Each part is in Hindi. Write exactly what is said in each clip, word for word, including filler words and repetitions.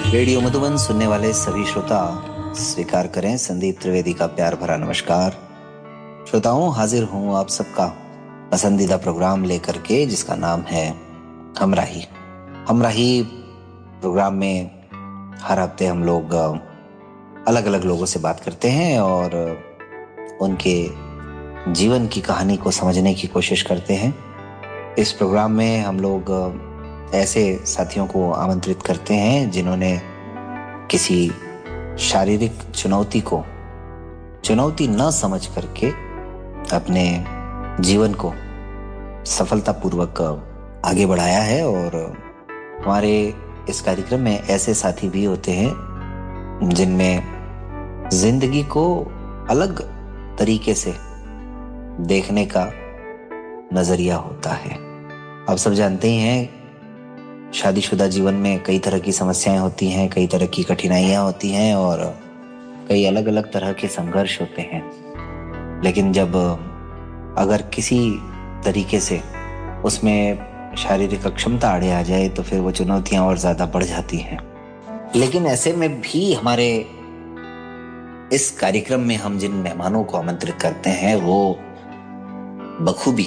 रेडियो मधुबन सुनने वाले सभी श्रोता स्वीकार करें संदीप त्रिवेदी का प्यार भरा नमस्कार। श्रोताओं, हाजिर हूं आप सबका पसंदीदा प्रोग्राम लेकर के, जिसका नाम है हमराही। हमराही प्रोग्राम में हर हफ्ते हम लोग अलग अलग लोगों से बात करते हैं और उनके जीवन की कहानी को समझने की कोशिश करते हैं। इस प्रोग्राम में हम लोग ऐसे साथियों को आमंत्रित करते हैं जिन्होंने किसी शारीरिक चुनौती को चुनौती न समझ करके अपने जीवन को सफलतापूर्वक आगे बढ़ाया है। और हमारे इस कार्यक्रम में ऐसे साथी भी होते हैं जिनमें जिंदगी को अलग तरीके से देखने का नजरिया होता है। आप सब जानते ही हैं, शादीशुदा जीवन में कई तरह की समस्याएं होती हैं, कई तरह की कठिनाइयां होती हैं और कई अलग अलग तरह के संघर्ष होते हैं। लेकिन जब अगर किसी तरीके से उसमें शारीरिक अक्षमता आड़े आ जाए तो फिर वो चुनौतियां और ज्यादा बढ़ जाती हैं। लेकिन ऐसे में भी हमारे इस कार्यक्रम में हम जिन मेहमानों को आमंत्रित करते हैं वो बखूबी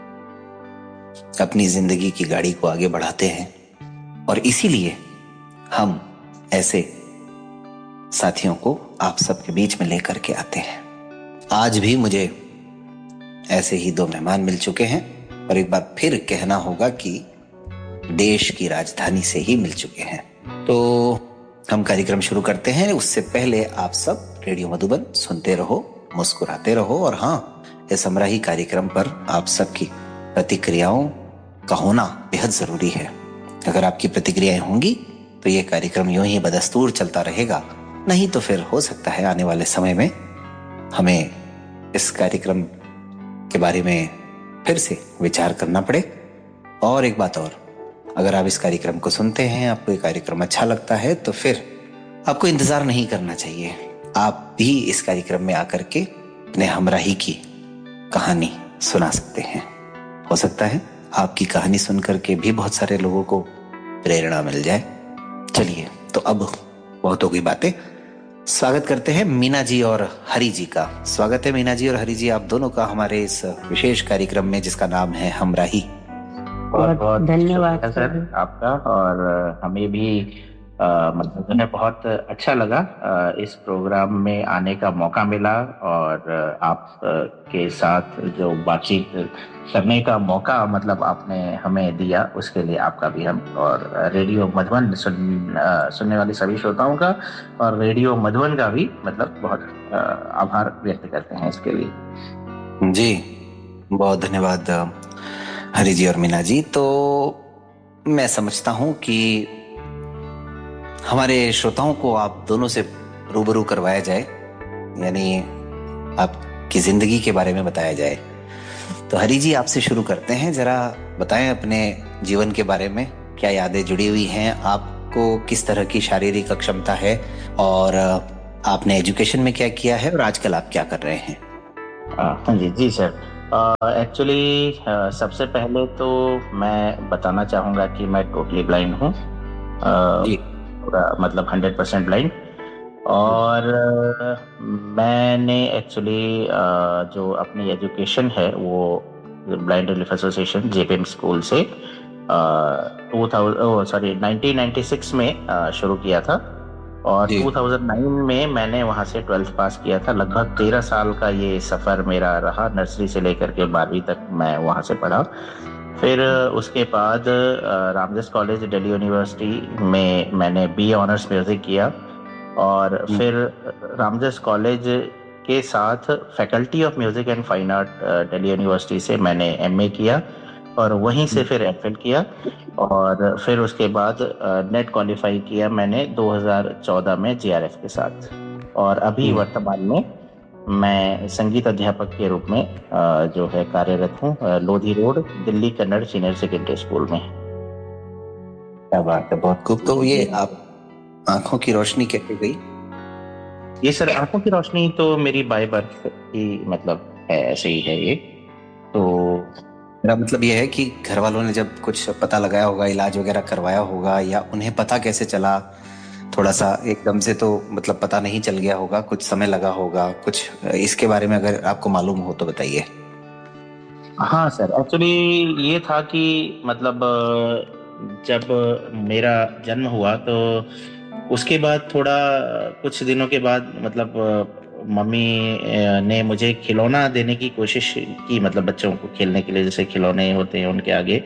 अपनी जिंदगी की गाड़ी को आगे बढ़ाते हैं और इसीलिए हम ऐसे साथियों को आप सबके बीच में लेकर के आते हैं। आज भी मुझे ऐसे ही दो मेहमान मिल चुके हैं और एक बार फिर कहना होगा कि देश की राजधानी से ही मिल चुके हैं। तो हम कार्यक्रम शुरू करते हैं। उससे पहले आप सब रेडियो मधुबन सुनते रहो, मुस्कुराते रहो और हाँ, इस हमराही कार्यक्रम पर आप सबकी प्रतिक्रियाओं का होना बेहद जरूरी है। अगर आपकी प्रतिक्रियाएं होंगी तो ये कार्यक्रम यूं ही बदस्तूर चलता रहेगा, नहीं तो फिर हो सकता है आने वाले समय में हमें इस कार्यक्रम के बारे में फिर से विचार करना पड़े। और एक बात और, अगर आप इस कार्यक्रम को सुनते हैं, आपको ये कार्यक्रम अच्छा लगता है, तो फिर आपको इंतजार नहीं करना चाहिए। आप भी इस कार्यक्रम में आकर के अपने हमराही की कहानी सुना सकते हैं। हो सकता है आपकी कहानी सुनकर के भी बहुत सारे लोगों को प्रेरणा मिल जाए। चलिए, तो अब बहुत हो गई बातें। स्वागत करते हैं मीना जी और हरि जी का। स्वागत है मीना जी और हरि जी, आप दोनों का हमारे इस विशेष कार्यक्रम में जिसका नाम है हमराही। बहुत बहुत धन्यवाद सर आपका। और हमें भी मतलब बहुत अच्छा लगा इस प्रोग्राम में आने का मौका मिला और आप के साथ जो बातचीत करने का मौका मतलब आपने हमें दिया, उसके लिए आपका भी हम और रेडियो मधुबन सुन, सुनने वाले सभी श्रोताओं का और रेडियो मधुबन का भी मतलब बहुत आभार व्यक्त करते हैं इसके लिए। जी, बहुत धन्यवाद हरि जी और मीना जी। तो मैं समझता हूं कि हमारे श्रोताओं को आप दोनों से रूबरू करवाया जाए, यानी आपकी जिंदगी के बारे में बताया जाए। तो हरि जी, आपसे शुरू करते हैं। जरा बताएं अपने जीवन के बारे में, क्या यादें जुड़ी हुई हैं, आपको किस तरह की शारीरिक अक्षमता है और आपने एजुकेशन में क्या किया है और आजकल आप क्या कर रहे हैं? हाँ जी जी सर, एक्चुअली uh, uh, सबसे पहले तो मैं बताना चाहूँगा कि मैं टोटली ब्लाइंड हूँ, uh, मतलब हंड्रेड परसेंट ब्लाइंड। और uh, मैंने एक्चुअली uh, जो अपनी एजुकेशन है वो blind relief association JPM school से two thousand sorry nineteen ninety six में uh, शुरू किया था और टू थाउजेंड नाइन में मैंने वहाँ से ट्वेल्थ पास किया था। लगभग तेरह साल का ये सफ़र मेरा रहा, नर्सरी से लेकर के बारहवीं तक मैं वहाँ से पढ़ा। फिर उसके बाद रामजस कॉलेज दिल्ली यूनिवर्सिटी में मैंने बी ऑनर्स म्यूज़िक किया और फिर रामजस कॉलेज के साथ faculty of music and fine art Delhi university से मैंने एमए किया और वहीं से फिर एमफिल किया और फिर उसके बाद नेट क्वालिफाई किया मैंने दो हज़ार चौदह में जेआरएफ के साथ। और अभी वर्तमान में मैं संगीत अध्यापक के रूप में जो है कार्यरत हूँ Lodhi road Delhi Kannada senior secondary school में। क्या बात है, बहुत खूब। तो ये आप आंखों की रोशनी कैसे गई? ये सर आंखों की रोशनी तो मेरी बाय बर्थ ही मतलब है, ऐसे ही है ये। तो मेरा मतलब यह है कि घर वालों ने जब कुछ पता लगाया होगा, इलाज वगैरह करवाया होगा, या उन्हें पता कैसे चला थोड़ा सा एकदम से तो मतलब पता नहीं चल गया होगा, कुछ समय लगा होगा, कुछ इसके बारे में अगर आपको मालूम हो तो बताइए। हाँ सर, एक्चुअली ये था कि मतलब अ, जब मेरा जन्म हुआ तो उसके बाद थोड़ा कुछ दिनों के बाद मतलब अ, मम्मी अ, ने मुझे खिलौना देने की कोशिश की, मतलब बच्चों को खेलने के लिए जैसे खिलौने होते हैं उनके आगे।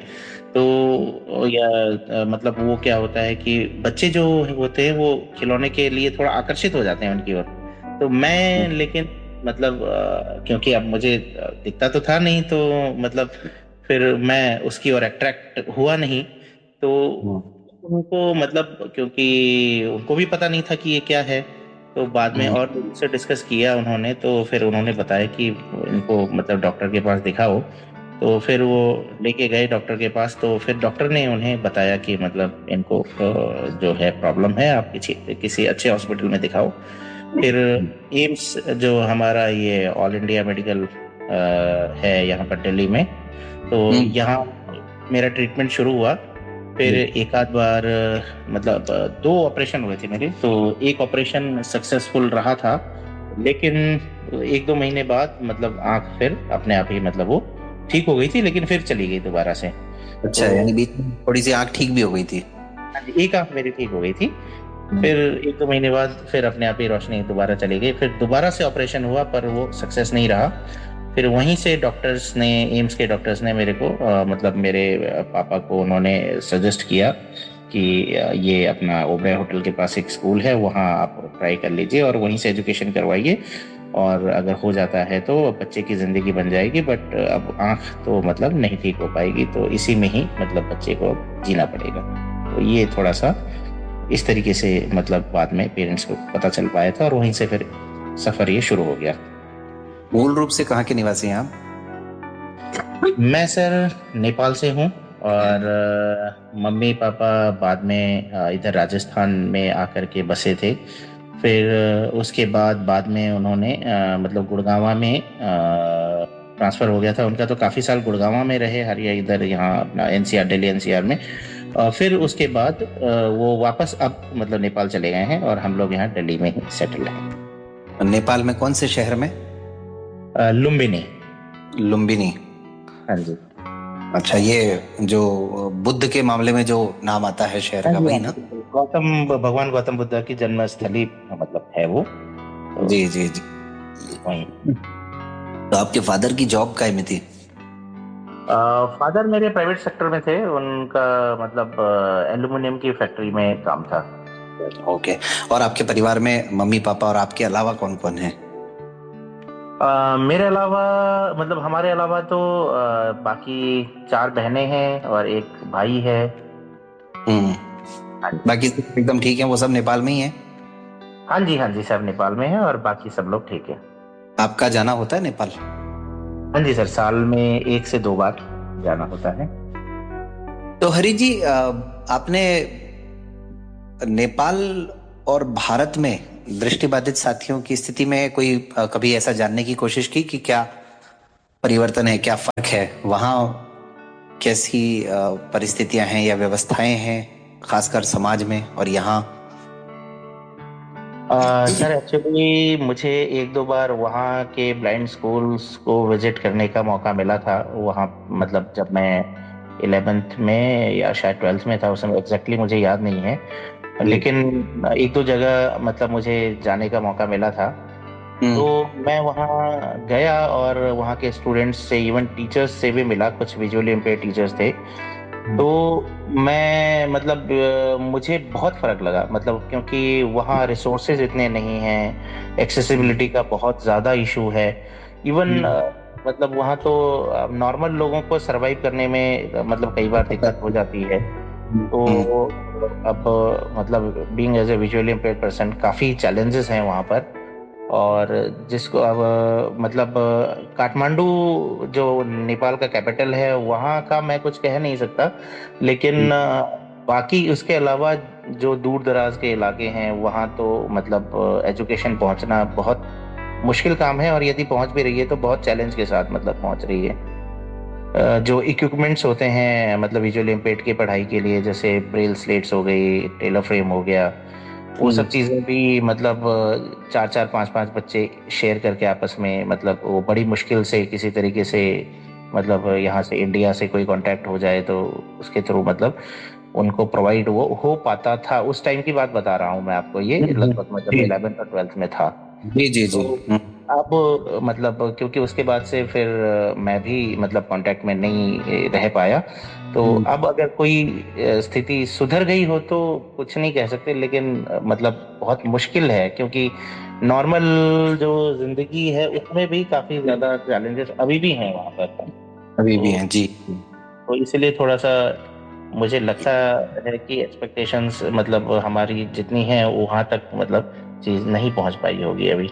तो या अ, मतलब वो क्या होता है कि बच्चे जो होते हैं वो खिलौने के लिए थोड़ा आकर्षित हो जाते हैं उनकी ओर। तो मैं लेकिन मतलब अ, क्योंकि अब मुझे अ, दिखता तो था नहीं, तो मतलब फिर मैं उसकी ओर अट्रैक्ट हुआ नहीं। तो उनको मतलब क्योंकि उनको भी पता नहीं था कि ये क्या है। तो बाद में हम्म। और लोगों से डिस्कस किया उन्होंने, तो फिर उन्होंने बताया कि इनको मतलब डॉक्टर के पास दिखाओ। तो फिर वो लेके गए डॉक्टर के पास, तो फिर डॉक्टर ने उन्हें बताया कि मतलब इनको अ, जो है प्रॉब्लम है, आप किसी किसी अच्छे हॉस्पिटल में दिखाओ। फिर एम्स जो हमारा ये ऑल इंडिया मेडिकल है यहाँ पर दिल्ली में, तो हम्म। यहाँ मेरा ट्रीटमेंट शुरू हुआ। फिर एक आध बार अ, मतलब अ, दो ऑपरेशन हुए थे मेरे, तो एक ऑपरेशन सक्सेसफुल रहा था। लेकिन एक दो महीने बाद मतलब आंख फिर अपने आप ही मतलब वो ठीक हो गई थी, लेकिन फिर चली गई दोबारा से। अच्छा, यानी तो बीच में थोड़ी सी आंख ठीक भी हो गई थी। हाँ जी, एक आंख मेरी ठीक हो गई थी। फिर एक दो महीने बाद फिर अपने आप ही रोशनी दोबारा चली गई, फिर दोबारा से ऑपरेशन हुआ पर वो सक्सेस नहीं रहा। फिर वहीं से डॉक्टर्स ने, एम्स के डॉक्टर्स ने मेरे को अ, मतलब मेरे अ, पापा को उन्होंने सजेस्ट किया कि अ, ये अपना ओबराय होटल के पास एक स्कूल है, वहाँ आप ट्राई कर लीजिए और वहीं से एजुकेशन करवाइए। और अगर हो जाता है तो बच्चे की जिंदगी बन जाएगी, बट अब आंख तो मतलब नहीं ठीक हो पाएगी, तो इसी में ही मतलब बच्चे को जीना पड़ेगा। तो ये थोड़ा सा इस तरीके से मतलब बाद में पेरेंट्स को पता चल पाया था, और वहीं से फिर सफर ये शुरू हो गया। मूल रूप से कहाँ के निवासी हैं आप? मैं सर नेपाल से हूँ। और अ, मम्मी पापा बाद में अ, इधर राजस्थान में आकर के बसे थे। फिर अ, उसके बाद बाद में उन्होंने अ, मतलब गुड़गांव में ट्रांसफर हो गया था उनका, तो काफी साल गुड़गांव में रहे, हरिया इधर यहाँ अपना एनसीआर, दिल्ली एनसीआर में। अ, फिर उसके बाद अ, वो वापस अब मतलब नेपाल चले गए हैं और हम लोग यहाँ दिल्ली में ही सेटल हैं। नेपाल में कौन से शहर में? अ, लुम्बिनी। लुम्बिनी। हाँ जी। अच्छा, ये जो बुद्ध के मामले में जो नाम आता है शहर हाँ का, जी, हाँ वही जी, ना? बिल्कुल गौतम भगवान गौतम बुद्ध की जन्म स्थली मतलब है वो। तो जी जी जी। वहीं। तो आपके फादर की जॉब काय में थी? फादर मेरे प्राइवेट सेक्टर में थे, उनका मतलब एल्यूमिनियम की फैक्ट्री में काम था। ओके। और आपके परिवार में मम्मी पापा और आपके अलावा कौन कौन है? अ, मेरे अलावा मतलब हमारे अलावा तो अ, बाकी चार बहनें हैं और एक भाई है। हम्म। हाँ जी। बाकी सब एकदम ठीक है, वो सब नेपाल में ही है? हाँ जी, हाँ जी, सब नेपाल में है और बाकी सब लोग ठीक है। आपका जाना होता है नेपाल? हाँ जी सर, साल में एक से दो बार जाना होता है। तो हरी जी, अ, आपने नेपाल और भारत में दृष्टिबाधित साथियों की स्थिति में कोई अ, कभी ऐसा जानने की कोशिश की कि क्या परिवर्तन है, क्या फर्क है वहाँ? कैसी अ, परिस्थितियां हैं या व्यवस्थाएं हैं, खासकर समाज में, और यहाँ? अ, सर एक्चुअली मुझे एक दो बार वहाँ के ब्लाइंड स्कूल्स को विजिट करने का मौका मिला था वहाँ। मतलब जब मैं इलेवेंथ में या शायद ट्वेल्थ में था, उस समय एग्जैक्टली मुझे याद नहीं है। जी। लेकिन एक दो जगह मतलब मुझे जाने का मौका मिला था। हम्म। तो मैं वहाँ गया और वहाँ के स्टूडेंट्स से, इवन टीचर्स से भी मिला, कुछ विजुअली इम्पेयर्ड टीचर्स थे। तो मैं मतलब अ, मुझे बहुत फर्क लगा, मतलब क्योंकि वहाँ रिसोर्सेज इतने नहीं हैं, एक्सेसिबिलिटी का बहुत ज़्यादा इशू है। इवन मतलब वहाँ तो नॉर्मल लोगों को सरवाइव करने में अ, मतलब कई बार दिक्कत हो जाती है। हम्म। तो अब मतलब being as a visually impaired person काफ़ी चैलेंजेस हैं वहाँ पर। और जिसको अब मतलब काठमांडू जो नेपाल का कैपिटल है, वहाँ का मैं कुछ कह नहीं सकता। लेकिन अ, बाकी उसके अलावा जो दूर दराज के इलाके हैं वहाँ तो मतलब एजुकेशन पहुँचना बहुत मुश्किल काम है, और यदि पहुँच भी रही है तो बहुत चैलेंज के साथ मतलब पहुँच रही है। अ, जो इक्विपमेंट्स होते हैं मतलब विजुअली इम्पेयर्ड की पढ़ाई के लिए, जैसे ब्रेल स्लेट्स हो गई, टेलर फ्रेम हो गया, वो सब चीजें भी मतलब चार चार पांच पांच बच्चे शेयर करके आपस में, मतलब वो बड़ी मुश्किल से किसी तरीके से, मतलब यहाँ से इंडिया से कोई कांटेक्ट हो जाए तो उसके थ्रू मतलब उनको प्रोवाइड वो हो पाता था। उस टाइम की बात बता रहा हूँ मैं आपको, ये लगभग मतलब जी इलेवेंथ और ट्वेल्थ में था। जी जी तो जी। अब मतलब क्योंकि उसके बाद से फिर मैं भी मतलब कांटेक्ट में नहीं रह पाया, तो हम्म, अब अगर कोई स्थिति सुधर गई हो तो कुछ नहीं कह सकते, लेकिन मतलब बहुत मुश्किल है, क्योंकि नॉर्मल जो जिंदगी है उसमें भी काफी ज्यादा चैलेंजेस अभी भी हैं वहां पर। अभी भी तो हैं जी। तो इसलिए थोड़ा सा मुझे लगता है कि एक्सपेक्टेशंस मतलब हमारी जितनी है वहां तक मतलब चीज नहीं पहुंच पाई होगी अभी।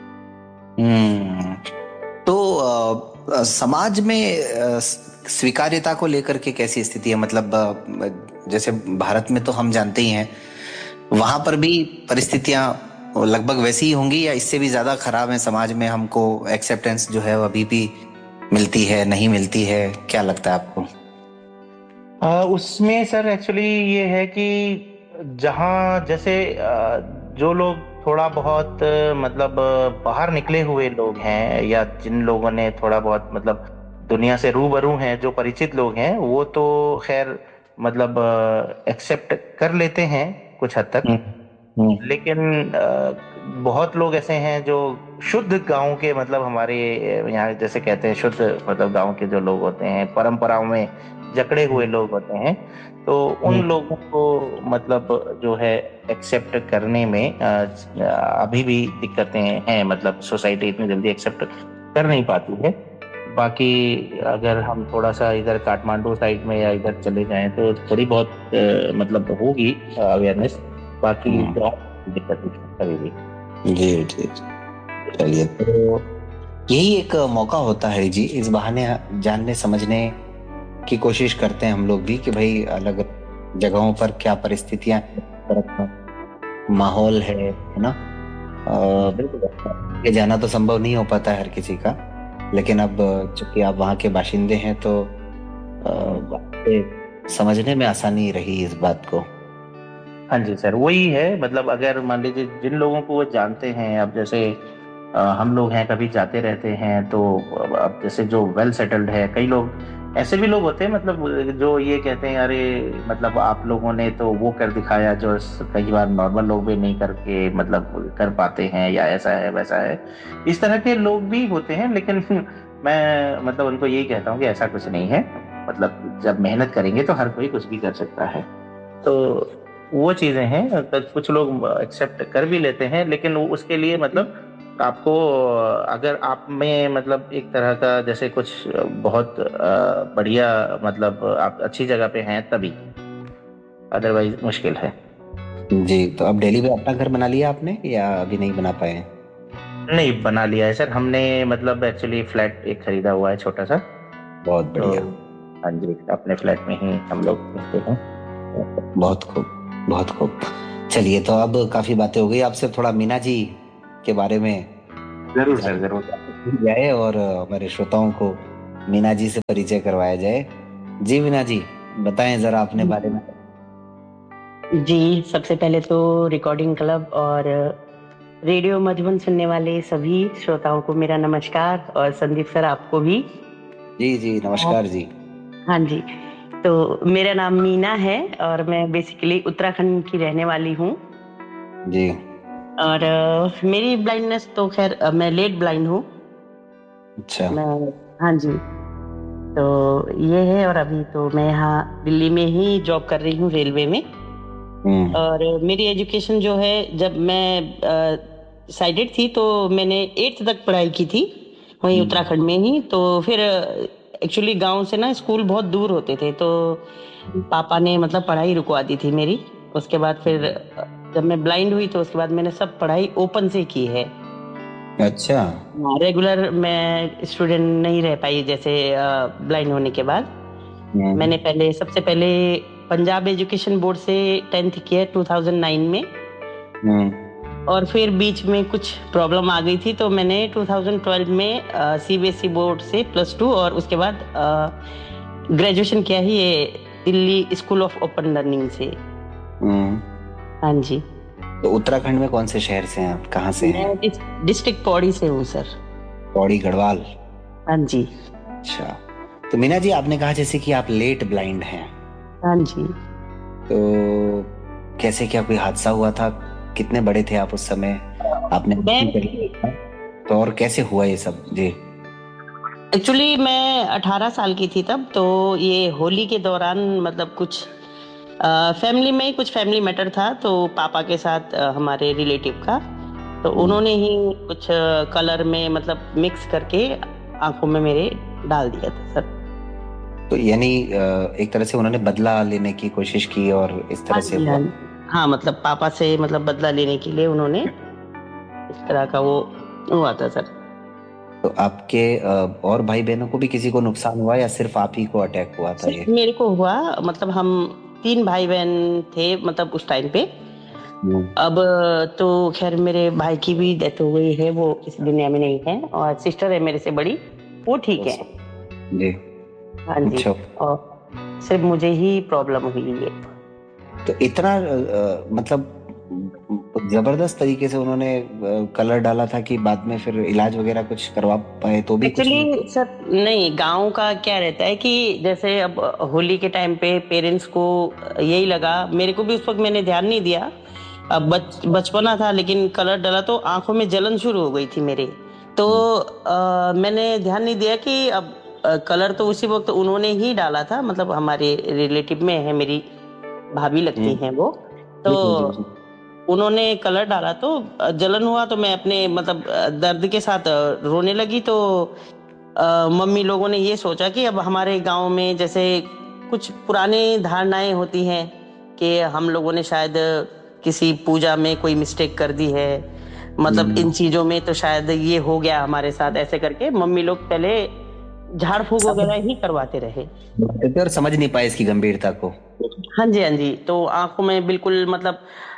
हम्म। तो अ, अ, समाज में अ, स्वीकार्यता को लेकर के कैसी स्थिति है? मतलब अ, जैसे भारत में तो हम जानते ही हैं, वहां पर भी परिस्थितियां लगभग वैसी ही होंगी या इससे भी ज्यादा खराब है? समाज में हमको एक्सेप्टेंस जो है वो अभी भी मिलती है, नहीं मिलती है? क्या लगता है आपको? आ, उसमें सर एक्चुअली ये है कि जहाँ जैसे आ, जो लोग थोड़ा बहुत आ, मतलब आ, बाहर निकले हुए लोग हैं, या जिन लोगों ने थोड़ा बहुत मतलब दुनिया से रूबरू हैं, जो परिचित लोग हैं, वो तो खैर मतलब एक्सेप्ट कर लेते हैं कुछ हद तक। हम्म हम्म लेकिन अ, बहुत लोग ऐसे हैं जो शुद्ध गांव के, मतलब हमारे यहाँ जैसे कहते हैं शुद्ध, मतलब गांव के जो लोग होते हैं, परंपराओं में जकड़े हुए लोग होते हैं, तो उन हम्म लोगों को मतलब जो है एक्सेप्ट करने में अ, अभी भी दिक्कतें हैं, मतलब सोसाइटी इतनी जल्दी एक्सेप्ट कर नहीं पाती है। बाकी अगर हम थोड़ा सा इधर काठमांडू साइड में या इधर चले जाएं तो थोड़ी बहुत अ, मतलब होगी अवेयरनेस। बाकी हम्म, गाँव में दिक्कत नहीं है कभी भी। जी जी जी। चलिए, तो यही एक मौका होता है जी, इस बहाने जानने समझने की कोशिश करते हैं हम लोग भी कि भाई अलग जगहों पर क्या परिस्थितियां, तरह का माहौल है है ना? अ, बिल्कुल। ये जाना तो संभव नहीं हो पाता है हर किसी का, लेकिन अब चूंकि आप वहाँ के बाशिंदे हैं तो अ, आपसे समझने में आसानी रही इस बात को। हाँ जी सर, वही है, मतलब अगर मान लीजिए जिन लोगों को वो जानते हैं, अब जैसे अ, हम लोग हैं, कभी जाते रहते हैं, तो अब अब जैसे जो वेल सेटल्ड है, कई लोग ऐसे भी लोग होते हैं मतलब जो ये कहते हैं, अरे मतलब आप लोगों ने तो वो कर दिखाया जो स- कई बार नॉर्मल लोग भी नहीं करके मतलब कर पाते हैं, या ऐसा है वैसा है। इस तरह के लोग भी होते हैं, लेकिन मैं मतलब उनको यही कहता हूँ कि ऐसा कुछ नहीं है। मतलब जब मेहनत करेंगे तो हर कोई कुछ भी कर सकता है। तो वो चीजें हैं, अगर कुछ लोग एक्सेप्ट कर भी लेते हैं, लेकिन वो उसके लिए मतलब आपको, अगर आप में मतलब एक तरह का जैसे कुछ बहुत अ, बढ़िया, मतलब आप अच्छी जगह पे हैं तभी, अदरवाइज मुश्किल है। जी, तो अब दिल्ली में अपना घर बना लिया आपने या अभी नहीं बना पाए हैं? नहीं, बना लिया है सर हमने, मतलब एक्चुअली फ्लैट एक खरीदा हुआ है छोटा सा। बहुत तो बढ़िया। हाँ जी, अपने फ्लैट में ही हम लोग रहते हैं। बहुत खूब, बहुत खूब। चलिए, तो अब काफी बातें हो गई, आपसे थोड़ा मीना जी के बारे में जरूर सर, जरूर। जानकारी दी जाए और हमारे श्रोताओं को मीना जी से परिचय करवाया जाए। जी मीना जी, बताएं जरा अपने बारे में। जी, सबसे पहले तो रिकॉर्डिंग क्लब और रेडियो मधुबन सुनने वाले सभी श्रोताओं को मेरा नमस्कार, और संदीप सर आपको भी। जी जी, और नमस्कार जी। हाँ जी, तो मेरा नाम मीना है और मैं बेसिकली उत्तराखंड की रहने वाली हूँ। जी। और अ, मेरी ब्लाइंडनेस तो खैर अ, मैं लेट ब्लाइंड हूँ। अच्छा। मैं हाँ जी, तो ये है। और अभी तो मैं यहाँ दिल्ली में ही जॉब कर रही हूँ, रेलवे में। हम्म और मेरी एजुकेशन जो है, जब मैं साइडेड थी तो मैंने एट्थ तक पढ़ाई की थी वहीं हम्म उत्तराखंड में ही। तो फिर एक्चुअली गांव से ना स्कूल बहुत दूर होते थे, तो पापा ने मतलब पढ़ाई रुकवा दी थी मेरी। उसके बाद फिर अ, जब मैं ब्लाइंड हुई तो उसके बाद मैंने सब पढ़ाई ओपन से की है। अच्छा। रेगुलर मैं स्टूडेंट नहीं रह पाई जैसे ब्लाइंड होने के बाद। हम्म मैंने पहले सबसे पहले पंजाब एजुकेशन बोर्ड से टेंथ किया टू थाउजेंड नाइन में। हम्म और फिर बीच में कुछ प्रॉब्लम आ गई थी, तो मैंने टू थाउजेंड ट्वेल्व में सीबीएसई बोर्ड से प्लस टू, और उसके बाद ग्रेजुएशन किया ही ये Delhi school of open learning से। हम्म हाँ जी। तो उत्तराखंड में कौन से शहर से हैं आप, कहाँ से हैं? मैं डिस्ट्रिक्ट पौड़ी से हूँ सर। पौड़ी गढ़वाल। हाँ जी। अच्छा, तो मीना जी आपने कहा जैसे कि आप लेट ब्लाइंड हैं। हाँ जी। तो कैसे, क्या कोई हादसा हुआ था? कितने बड़े थे आप उस समय? आपने तो और कैसे हुआ ये सब जी? एक्चुअली मैं अठारह साल की थी तब, तो ये होली के दौरान मतलब कुछ फैमिली में ही कुछ फैमिली मैटर था, तो पापा के साथ आ, हमारे रिलेटिव का, तो उन्होंने ही कुछ कलर में मतलब मिक्स करके आंखों में मेरे डाल दिया था सर। तो यानी एक तरह से उन्होंने बदला लेने की कोशिश की और इस तरह से हुआ? हाँ, मतलब पापा से मतलब बदला लेने के लिए उन्होंने इस तरह का वो हुआ था सर। तो आपके और भाई बहनों को भी किसी को नुकसान हुआ या सिर्फ आप ही को अटैक हुआ था ये? मेरे को हुआ, मतलब हम तीन भाई बहन थे मतलब उस टाइम पे। अब तो खैर मेरे भाई की भी डेथ हो गई है, वो इस दुनिया में नहीं है, और सिस्टर है मेरे से बड़ी, वो ठीक है जी। हाँ जी। अच्छा। और सिर्फ मुझे ही प्रॉब्लम हुई है। तो इतना आ, मतलब जबरदस्त तरीके से उन्होंने कलर डाला था कि बाद में फिर इलाज वगैरह कुछ करवा पाए तो भी कुछ नहीं? एक्चुअली सर नहीं, गांव का क्या रहता है कि जैसे अब होली के टाइम पे पेरेंट्स को यही लगा, मेरे को भी उस वक्त मैंने ध्यान नहीं दिया, अब बच बचपना था, लेकिन कलर डाला तो आंखों में जलन शुरू हो गई थी मेरे, तो आ, मैंने ध्यान नहीं दिया कि अब आ, कलर तो उसी वक्त उन्होंने ही डाला था, मतलब हमारे रिलेटिव में है, मेरी भाभी लगती हैं वो, तो उन्होंने कलर डाला तो जलन हुआ, तो मैं अपने मतलब दर्द के साथ रोने लगी, तो आ, मम्मी लोगों ने ये सोचा कि अब हमारे गांव में जैसे कुछ पुरानी धारणाएं होती हैं कि हम लोगों ने शायद किसी पूजा में कोई मिस्टेक कर दी है, मतलब इन चीजों में तो शायद ये हो गया हमारे साथ, ऐसे करके मम्मी लोग पहले झाड़ फूक वगैरह ही करवाते रहे और समझ नहीं पाए इसकी गंभीरता को। हाँ जी हाँ जी। तो आंखों में बिल्कुल मतलब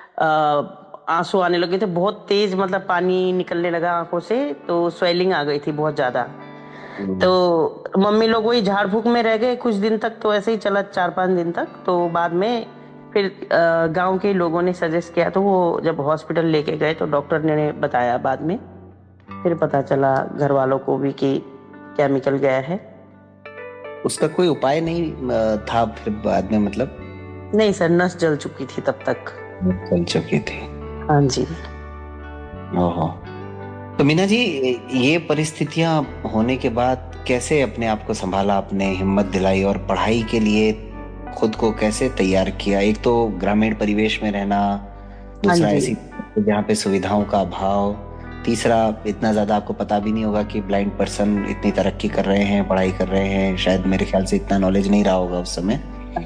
आंसू आने लगे थे, बहुत तेज, मतलब पानी निकलने लगा आंखों से, तो स्वेलिंग आ गई थी बहुत ज्यादा। तो मम्मी लोग वही झाड़ फूक में रह गए कुछ दिन तक, तो ऐसे ही चला चार पांच दिन तक, तो बाद में फिर गांव के लोगों ने सजेस्ट किया, तो वो जब हॉस्पिटल लेके गए तो डॉक्टर ने बताया बाद में, फिर पता चला घर वालों को भी कि केमिकल गया है। उसका कोई उपाय नहीं था फिर बाद में? मतलब नहीं सर, नस जल चुकी थी तब तक। जल चुकी थी? हाँ जी। ओहो। तो मीना जी ये परिस्थितियां होने के बाद कैसे अपने आप को संभाला आपने, हिम्मत दिलाई और पढ़ाई के लिए खुद को कैसे तैयार किया? एक तो ग्रामीण परिवेश में रहना, दूसरा ऐसी जहाँ पे सुविधाओं का अभाव, तीसरा इतना ज्यादा आपको पता भी नहीं होगा कि ब्लाइंड पर्सन इतनी तरक्की कर रहे हैं, पढ़ाई कर रहे हैं, शायद मेरे ख्याल से इतना नॉलेज नहीं रहा होगा उस समय।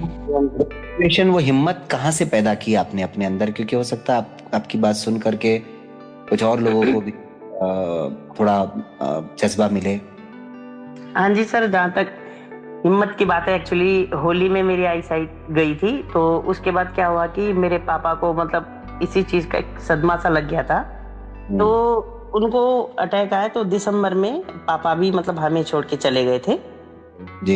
वो हिम्मत कहाँ से पैदा की आपने अपने अंदर? क्योंकि हो सकता है आप, आपकी बात सुन करके कुछ और लोगों को भी आ, थोड़ा जज्बा मिले। हाँ जी सर, जहाँ तक हिम्मत की बात है, एक्चुअली होली में मेरी आई साइट गई थी, तो उसके बाद क्या हुआ कि मेरे पापा को मतलब इसी चीज का एक सदमा सा लग गया था, तो उनको अटैक आया, तो दिसंबर में पापा भी मतलब हमें छोड़ के चले गए थे जी।